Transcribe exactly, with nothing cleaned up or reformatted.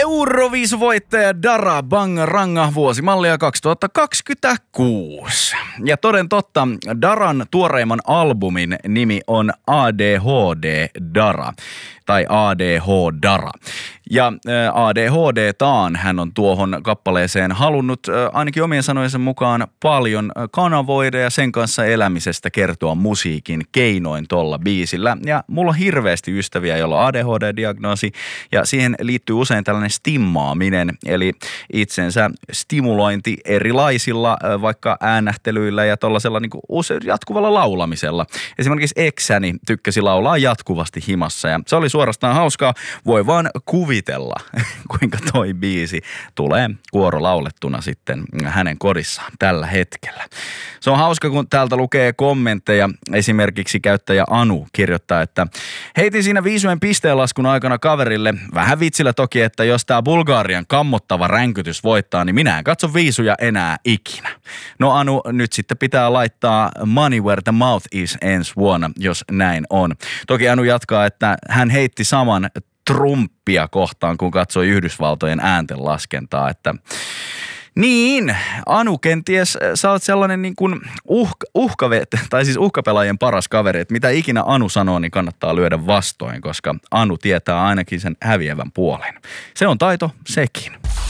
Euroviisuvoittaja Dara Bangaranga vuosimallia kaksituhattakaksikymmentäkuusi. Ja toden totta, Daran tuoreimman albumin nimi on A D H D Dara tai A D H Dara. Ja A D H D-taan hän on tuohon kappaleeseen halunnut ainakin omien sanojensa mukaan paljon kanavoida ja sen kanssa elämisestä kertoa musiikin keinoin tolla biisillä. Ja mulla on hirveästi ystäviä, joilla on A D H D-diagnoosi ja siihen liittyy usein tällainen stimmaaminen, eli itsensä stimulointi erilaisilla vaikka äänähtelyillä ja tollasella niin kuin jatkuvalla laulamisella. Esimerkiksi eksäni tykkäsi laulaa jatkuvasti himassa ja se oli suorastaan hauskaa. Voi vaan kuvitella, kuinka toi biisi tulee kuorolaulettuna sitten hänen kodissaan tällä hetkellä. Se on hauska, kun täältä lukee kommentteja. Esimerkiksi käyttäjä Anu kirjoittaa, että heitin siinä viisujen pisteenlaskun aikana kaverille, vähän vitsillä toki, että jos tää Bulgarian kammottava ränkytys voittaa, niin minä en katso viisuja enää ikinä. No Anu, nyt sitten pitää laittaa Money Where the Mouth Is ensi vuonna, jos näin on. Toki Anu jatkaa, että hän heitti saman Trumpia kohtaan, kun katsoi Yhdysvaltojen ääntenlaskentaa, että niin, Anu, kenties sä oot sellainen niin kuin uhka, uhkave, tai siis uhkapelaajien paras kaveri, että mitä ikinä Anu sanoo, niin kannattaa lyödä vastoin, koska Anu tietää ainakin sen häviävän puolen. Se on taito sekin.